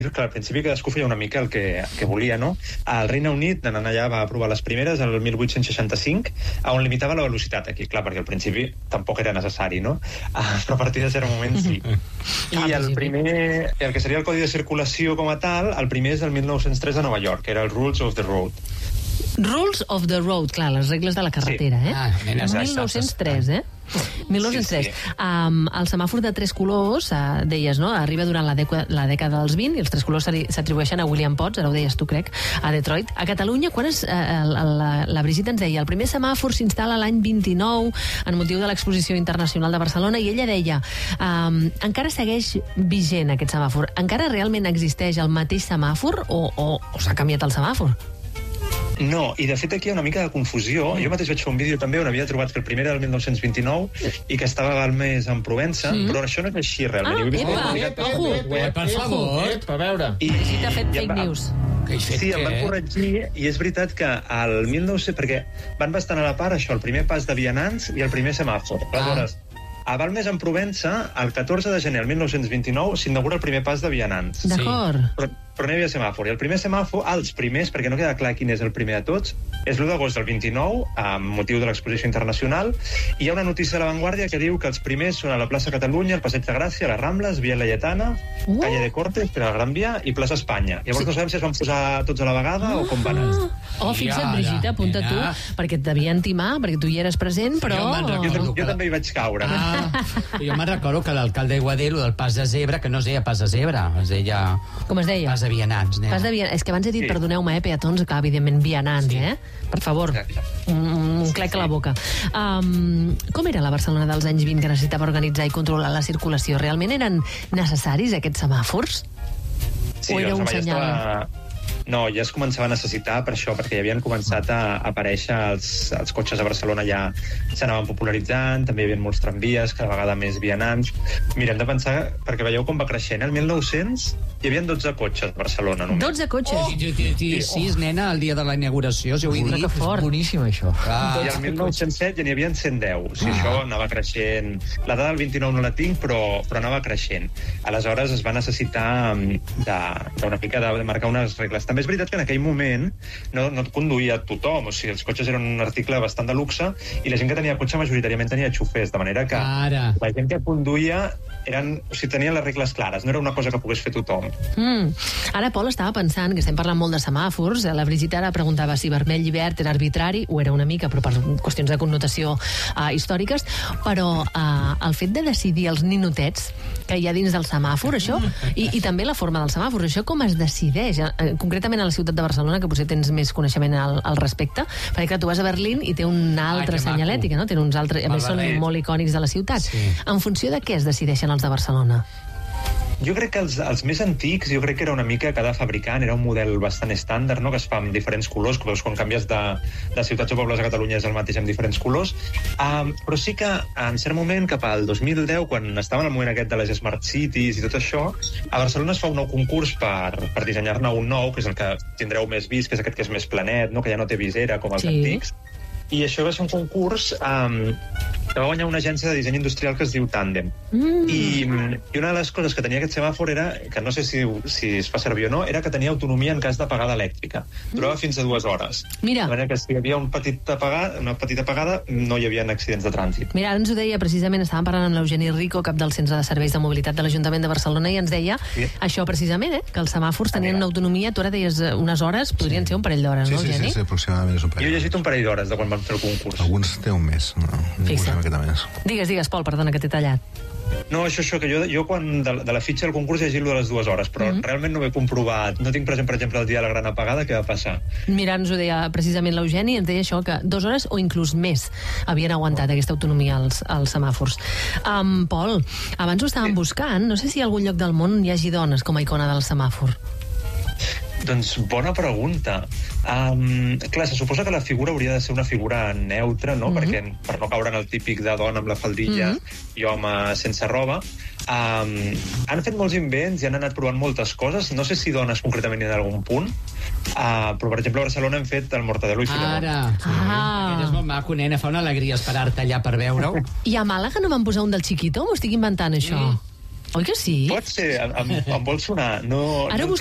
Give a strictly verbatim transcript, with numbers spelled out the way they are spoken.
que al principi cadascú feia una mica el que, que volia, no? El Regne Unit, anant allà, va aprovar les primeres el mil vuit-cents seixanta-cinc, on limitava la velocitat aquí, clar, perquè al principi tampoc era necessari, no? Uh, però a partir de cert moment sí. I el primer, el que seria el codi de circulació com a tal, el primer és el mil nou-cents tres a Nova York, que era el Rules of the Road. Rules of the Road, clar, les regles de la carretera, sí. eh? Ah, nena, mil nou-cents tres, eh? mil nou-cents tres. Sí, sí. Um, el semàfor de tres colors, uh, deies, no? Arriba durant la, dècada, la dècada dels vint i els tres colors s'atribueixen a William Potts, ara ho deies tu, crec, a Detroit. A Catalunya, quan es, uh, la, la, la Brigitte ens deia el primer semàfor s'instal·la l'any vint-i-nou en motiu de l'Exposició Internacional de Barcelona, i ella deia um, encara segueix vigent aquest semàfor? Encara realment existeix el mateix semàfor o, o, o s'ha canviat el semàfor? No, i de fet aquí hi ha una mica de confusió. Jo mateix vaig fer un vídeo també on havia trobat que el primer era el mil nou-cents vint-i-nou i que estava al mes en Provença, sí. Però això no és així realment. Ah, epa, epa, epa, per favor, per veure. I Brigitte ha fet fake news. Sí, em van corregir, i és veritat que al mil nou-cents... perquè van bastant a la part això, el primer pas de vianants i el primer semàfor. Aleshores, a Balmes en Provença, el catorze de gener del mil nou-cents vint-i-nou, s'inaugura el primer pas de vianants. D'acord. Però, però no hi havia semàfor. I el primer semàfor, els primers, perquè no queda clar quin és el primer de tots, és l'u d'agost del vint-i-nou, amb motiu de l'Exposició Internacional, i hi ha una notícia de La Vanguardia que diu que els primers són a la plaça Catalunya, el Passeig de Gràcia, les Rambles, Via Laietana, uh. Calle de Cortes, per a la Gran Via, i plaça Espanya. Llavors sí. No sabem si es van posar tots a la vegada uh. o com van anar. Oh, fixa't, Brigitte, apunta tu, perquè et devien timar, perquè tu hi eres present, però... Jo, jo, jo també hi vaig caure. Ah, jo me'n recordo que l'alcalde de Guadelo del Pas de Zebra, que no es deia Pas de Zebra, es deia... Com es deia? Pas de Vianants, nena. Pas de vianants. És que abans he dit, sí. Perdoneu-me, eh, peatons, que evidentment vianants, sí. eh? Per favor, un, un clec a la boca. Um, com era la Barcelona dels anys vint que necessitava organitzar i controlar la circulació? Realment eren necessaris aquests semàfors? Sí, o era un senyal? Estava... No, ja es començava a necessitar per això, perquè ja havien començat a aparèixer els, els cotxes a Barcelona, ja s'anaven popularitzant, també hi havia molts tramvies, cada vegada més vianants. Mira, hem de pensar, perquè veieu com va creixent, el mil nou-cents hi havia dotze cotxes a Barcelona només. dotze cotxes? Oh! Sí, sis, nena, el dia de la inauguració, si ho he dit. Que fort. Boníssim, això. Ah, I el mil nou-cents set ja n'hi havia cent deu. O sigui, ah. Això anava creixent. La dada del vint-i-nou no la tinc, però, però anava creixent. Aleshores es va necessitar d'una mica de, de marcar unes regles. També és veritat que en aquell moment no, no et conduïa tothom, o sigui, els cotxes eren un article bastant de luxe i la gent que tenia cotxe majoritàriament tenia xofers, de manera que Ara. La gent que conduïa eren, o sigui, tenien les regles clares, no era una cosa que pogués fer tothom. Mm. Ara, Pol, estava pensant que estem parlant molt de semàfors, la Brigitte ara preguntava si vermell i verd era arbitrari, ho era una mica, però per qüestions de connotació uh, històriques, però uh, el fet de decidir els ninotets que hi ha dins del semàfor, això, i, i també la forma del semàfor, això com es decideix? Uh, concretament a la ciutat de Barcelona, que potser tens més coneixement al, al respecte, perquè clar, tu vas a Berlín i té una altra ah, senyalètica, no? Tenen uns altres, a més són molt icònics de la ciutat. Sí. En funció de què es decideixen els de Barcelona? Jo crec que els, els més antics, jo crec que era una mica cada fabricant, era un model bastant estàndard, no? Que es fa amb diferents colors, que quan canvies de, de ciutats o pobles a Catalunya és el mateix amb diferents colors, um, però sí que en cert moment, cap al dos mil deu, quan estava en el moment aquest de les Smart Cities i tot això, a Barcelona es fa un nou concurs per, per dissenyar-ne un nou, que és el que tindreu més vist, que és aquest que és més planet, no? Que ja no té visera com els sí. Antics. I això va ser un concurs um, que va guanyar una agència de disseny industrial que es diu Tandem. Mm. I, I una de les coses que tenia aquest semàfor era, que no sé si, si es fa servir o no, era que tenia autonomia en cas d'apagada elèctrica. Durava mm. fins a dues hores. Mira. De manera que si hi havia un petit apagat, una petita apagada, no hi havia accidents de trànsit. Mira, ara ens ho deia precisament, estàvem parlant amb l'Eugeni Rico, cap del Centre de Serveis de Mobilitat de l'Ajuntament de Barcelona, i ens deia sí. Això precisament, eh? Que els semàfors tenien una autonomia, tu ara deies unes hores, podrien sí. ser un parell d'hores, sí, no, sí, Eugeni? Sí, sí, aproximadament és un parell. Jo he llegit un parell d'hores de quan vam fer el concurs. Alguns té un mes. No? Fixa't. Més. Digues, digues, Pol, perdona que t'he tallat. No, això, això, que jo, jo quan de, de la fitxa del concurs he llegit lo de les dues hores, però mm-hmm. realment no ho he comprovat. No tinc present, per exemple, el dia de la gran apagada, què va passar. Mira, ens ho deia precisament l'Eugeni, ens deia això, que dues hores o inclús més havien aguantat oh. aquesta autonomia als, als semàfors. Um, Pol, abans ho estàvem sí. buscant, no sé si a algun lloc del món hi hagi dones com a icona del semàfor. Doncs bona pregunta. Um, clar, se suposa que la figura hauria de ser una figura neutra, no? Mm-hmm. Perquè per no caure en el típic de dona amb la faldilla mm-hmm. i home sense roba. Um, han fet molts invents i han anat provant moltes coses. No sé si dones concretament en algun punt, uh, però per exemple a Barcelona hem fet el Mortadelo i Filemón. Ara, sí. ah. Aquest és molt maco, nena, fa una alegria esperar-te allà per veure-ho. I a Màlaga no van posar un del Chiquito? M'ho estic inventant, això? Mm. Oi que sí? Pot ser, em, em vol sonar. No, Ara no